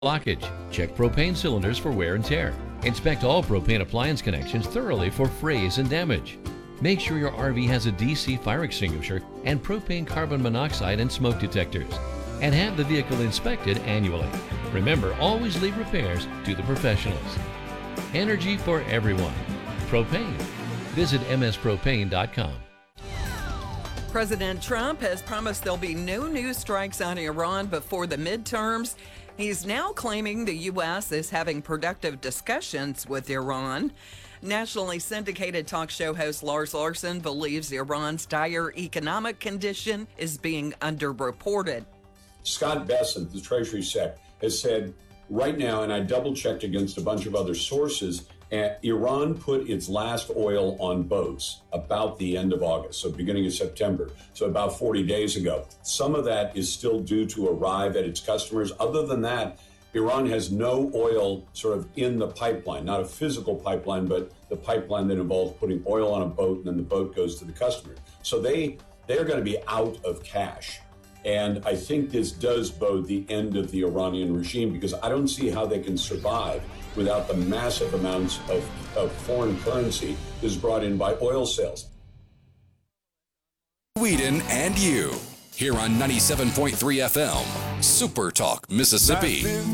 blockage. Check propane cylinders for wear and tear. Inspect all propane appliance connections thoroughly for frays and damage. Make sure your RV has a DC fire extinguisher and propane carbon monoxide and smoke detectors. And have the vehicle inspected annually. Remember, always leave repairs to the professionals. Energy for everyone. Propane. Visit mspropane.com. President Trump has promised there'll be no new strikes on Iran before the midterms. He's now claiming the U.S. is having productive discussions with Iran. Nationally syndicated talk show host Lars Larson believes Iran's dire economic condition is being underreported. Scott Bessent, the Treasury Sec, has said right now, and I double-checked against a bunch of other sources, Iran put its last oil on boats about the end of August, so beginning of September, so about 40 days ago. Some of that is still due to arrive at its customers. Other than that, Iran has no oil sort of in the pipeline, not a physical pipeline, but the pipeline that involves putting oil on a boat and then the boat goes to the customer. So they're going to be out of cash. And I think this does bode the end of the Iranian regime, because I don't see how they can survive without the massive amounts of foreign currency that is brought in by oil sales. Whedon and you, here on 97.3 FM, Super Talk, Mississippi.